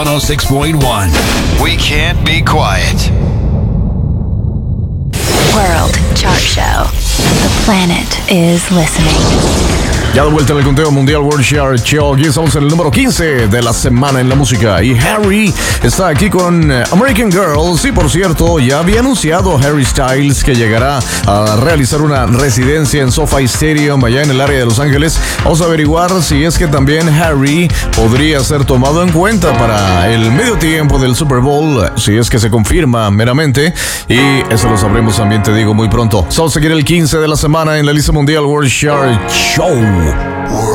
106.1. We can't be quiet. World Chart Show. The planet is listening. Ya de vuelta en el conteo mundial World Chart Show. Aquí estamos en el número 15 de la semana en la música. Y Harry está aquí con American Girl. Sí, por cierto, ya había anunciado Harry Styles que llegará a realizar una residencia en SoFi Stadium allá en el área de Los Ángeles. Vamos a averiguar si es que también Harry podría ser tomado en cuenta para el medio tiempo del Super Bowl, si es que se confirma meramente. Y eso lo sabremos también, te digo, muy pronto. Vamos a seguir el 15 de la semana en la lista mundial World Chart Show.